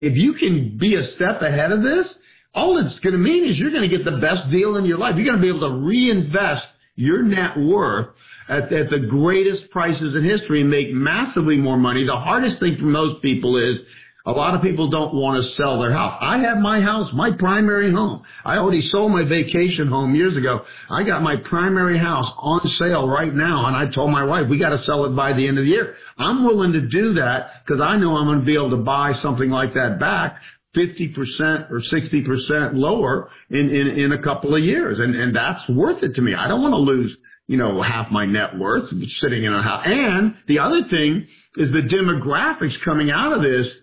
if you can be a step ahead of this, all it's going to mean is you're going to get the best deal in your life. You're going to be able to reinvest your net worth at the greatest prices in history and make massively more money. The hardest thing for most people is a lot of people don't want to sell their house. I have my house, my primary home. I already sold my vacation home years ago. I got my primary house on sale right now, and I told my wife, we got to sell it by the end of the year. I'm willing to do that because I know I'm going to be able to buy something like that back 50% or 60% lower in a couple of years. And that's worth it to me. I don't want to lose, half my net worth sitting in a house. And the other thing is the demographics coming out of this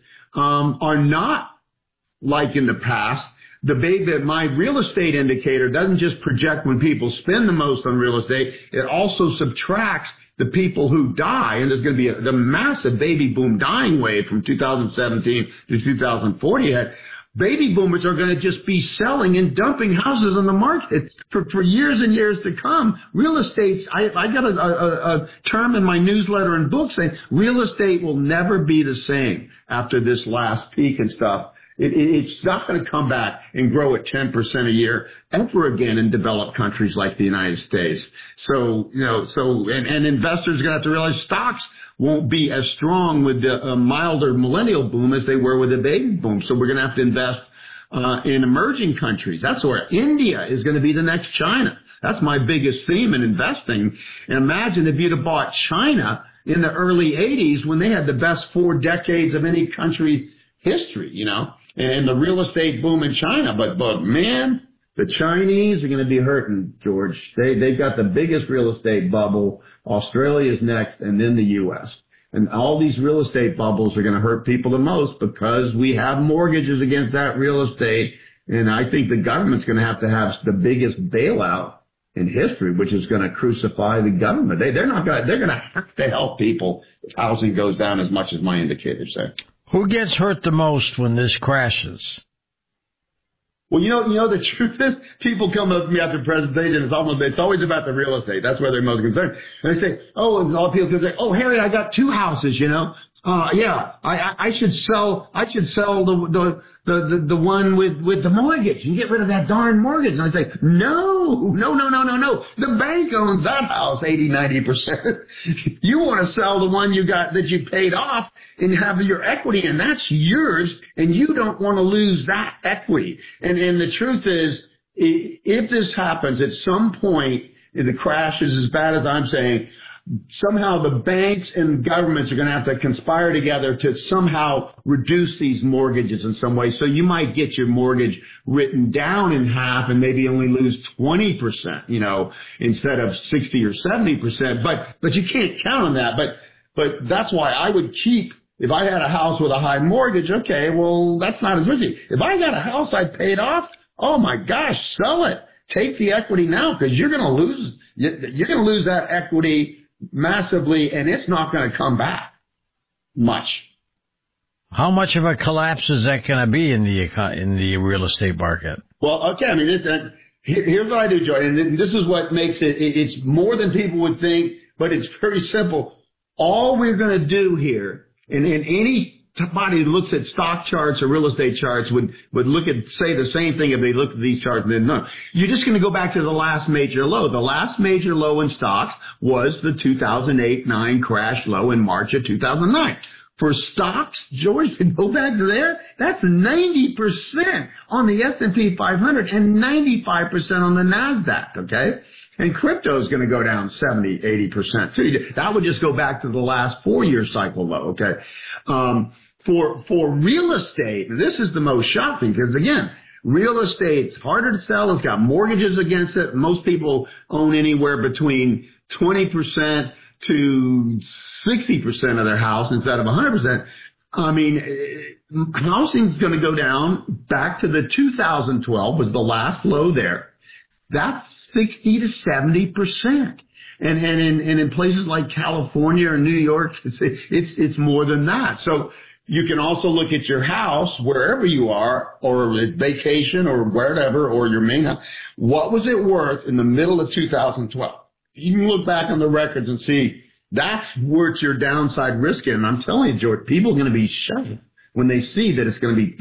are not like in the past. My real estate indicator doesn't just project when people spend the most on real estate. It also subtracts the people who die, and there's going to be the massive baby boom dying wave from 2017 to 2040. Baby boomers are going to just be selling and dumping houses on the market for years and years to come. Real estate, I got a term in my newsletter and book saying real estate will never be the same after this last peak and stuff. It's not going to come back and grow at 10% a year ever again in developed countries like the United States. So investors are going to have to realize stocks won't be as strong with the milder millennial boom as they were with the baby boom. So we're going to have to invest in emerging countries. That's where India is going to be the next China. That's my biggest theme in investing. And imagine if you'd have bought China in the early 80s when they had the best 4 decades of any country history, and the real estate boom in China. But man, the Chinese are going to be hurting, George. They've got the biggest real estate bubble. Australia's next, and then the U.S. And all these real estate bubbles are going to hurt people the most because we have mortgages against that real estate. And I think the government's going to have the biggest bailout in history, which is going to crucify the government. They're going to have to help people if housing goes down as much as my indicators say. Who gets hurt the most when this crashes? Well, the truth is, people come up to me after presentation. It's always about the real estate. That's where they're most concerned. And they say, and a lot of people can say, Harry, I got 2 houses, I should sell the one with the mortgage and get rid of that darn mortgage. And I say, no. The bank owns that house 80-90%. You want to sell the one you got that you paid off and have your equity, and that's yours, and you don't want to lose that equity. And the truth is, if this happens at some point, if the crash is as bad as I'm saying, somehow the banks and governments are going to have to conspire together to somehow reduce these mortgages in some way. So you might get your mortgage written down in half and maybe only lose 20%, instead of 60 or 70%. But you can't count on that. But that's why I would keep, if I had a house with a high mortgage, okay, well, that's not as risky. If I got a house I paid off, oh my gosh, sell it. Take the equity now because you're going to lose that equity massively, and it's not going to come back much. How much of a collapse is that going to be in the real estate market? Well, okay, here's what I do, Joy, and this is what makes it's more than people would think, but it's very simple. All we're going to do here, and anybody who looks at stock charts or real estate charts would say the same thing if they looked at these charts and didn't know. You're just going to go back to the last major low. The last major low in stocks was the 2008-9 crash low in March of 2009. For stocks, George, to go back to there, that's 90% on the S&P 500 and 95% on the NASDAQ, okay? And crypto is going to go down 70, 80% too. That would just go back to the last 4-year cycle low, okay? For real estate, this is the most shocking because, again, real estate's harder to sell. It's got mortgages against it. Most people own anywhere between 20% to 60% of their house instead of 100%. Housing's going to go down back to the 2012 was the last low there. That's 60 to 70%. And in places like California or New York, it's more than that. So you can also look at your house wherever you are, or vacation or wherever, or your main house. What was it worth in the middle of 2012? You can look back on the records and see that's worth your downside risk in. And I'm telling you, George, people are going to be shut when they see that it's going to be